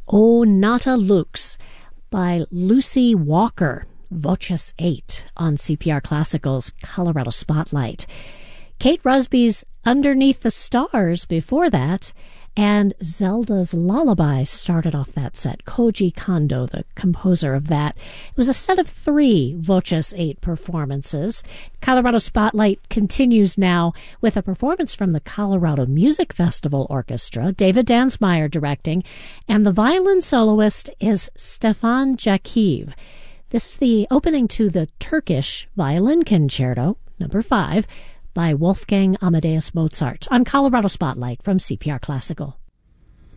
O Nata Lux by Lucy Walker, Voces 8 on CPR Classical's Colorado Spotlight. Kate Rusby's Underneath the Stars before that, and Zelda's Lullaby started off that set. Koji Kondo, the composer of that. It was a set of 3 Voces 8 performances. Colorado Spotlight continues now with a performance from the Colorado Music Festival Orchestra, David Dansmeyer directing, and the violin soloist is Stefan Jakiv. This is the opening to the Turkish Violin Concerto, number 5, by Wolfgang Amadeus Mozart on Colorado Spotlight from CPR Classical.